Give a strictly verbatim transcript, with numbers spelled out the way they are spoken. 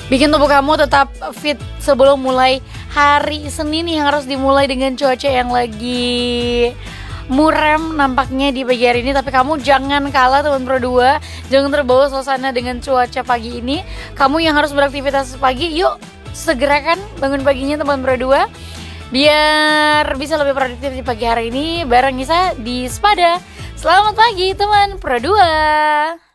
bikin tubuh kamu tetap fit sebelum mulai hari Senin yang harus dimulai dengan cuaca yang lagi muram nampaknya di pagi hari ini. Tapi kamu jangan kalah teman Pro dua, jangan terbawa suasana dengan cuaca pagi ini. Kamu yang harus beraktivitas pagi, yuk segerakan bangun paginya teman Pro dua, biar bisa lebih produktif di pagi hari ini bareng Nisa di Spada. Selamat pagi teman Pro dua.